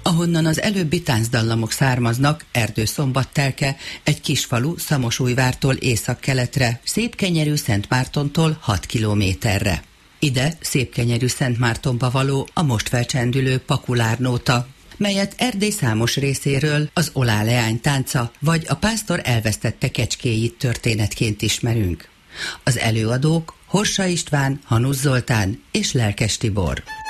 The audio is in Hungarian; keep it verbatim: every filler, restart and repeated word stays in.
Ahonnan az előbbi táncdallamok származnak, Erdőszombattelke, egy kis falu Szamosújvártól északkeletre, Szépkenyerű Szentmártontól hat kilométerre. Ide Szépkenyerű Szentmártonba való a most felcsendülő Pakulárnóta, melyet Erdély számos részéről az Olá leány tánca vagy a pásztor elvesztette kecskéit történetként ismerünk. Az előadók Horsa István, Hanusz Zoltán és Lelkes Tibor.